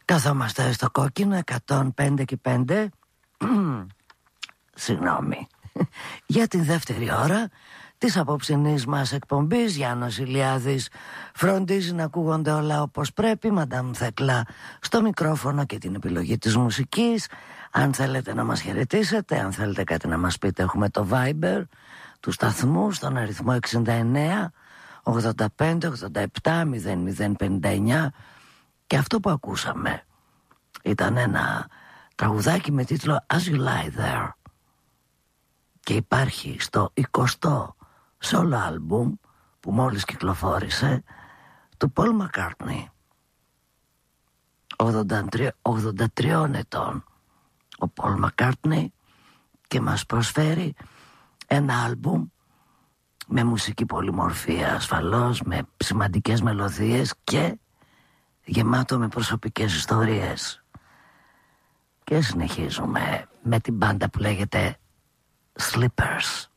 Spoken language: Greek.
Καθόμαστε στο κόκκινο 105 και 5. Συγγνώμη. Για την δεύτερη ώρα της απόψινής μας εκπομπής, Γιάννος Ηλιάδης φροντίζει να ακούγονται όλα όπως πρέπει. Μαντάμ Θεκλά στο μικρόφωνο και την επιλογή της μουσικής. Αν θέλετε να μας χαιρετήσετε, αν θέλετε κάτι να μας πείτε, έχουμε το Viber του σταθμού στον αριθμό 69 85 87 0059. Και αυτό που ακούσαμε ήταν ένα τραγουδάκι με τίτλο As You Lie There και υπάρχει στο 20ο solo album που μόλις κυκλοφόρησε του Paul McCartney, 83 ετών ο Paul McCartney, και μας προσφέρει ένα άλμπουμ με μουσική πολυμορφία ασφαλώς, με σημαντικές μελωδίες και γεμάτο με προσωπικές ιστορίες. Και συνεχίζουμε με την μπάντα που λέγεται Slippers.